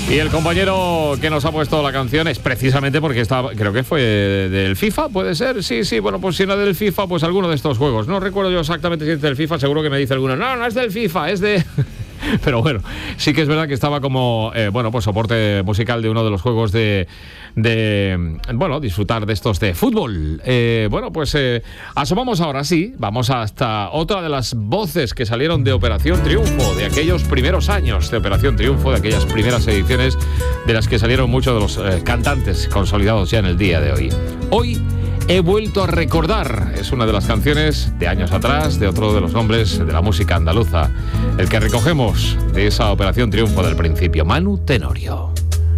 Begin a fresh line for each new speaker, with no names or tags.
Y el compañero que nos ha puesto la canción es precisamente porque estaba, creo que fue del FIFA, ¿puede ser? Sí, bueno, pues si no es del FIFA, pues alguno de estos juegos. No recuerdo yo exactamente si es del FIFA, seguro que me dice alguno. No es del FIFA, es de... Pero bueno, sí que es verdad que estaba como, pues soporte musical de uno de los juegos de disfrutar de estos de fútbol. Asomamos ahora sí, vamos hasta otra de las voces que salieron de Operación Triunfo, de aquellos primeros años de Operación Triunfo, de aquellas primeras ediciones de las que salieron muchos de los cantantes consolidados ya en el día de hoy. Hoy he vuelto a recordar, es una de las canciones de años atrás, de otro de los nombres de la música andaluza, el que recogemos de esa Operación Triunfo del principio, Manu Tenorio.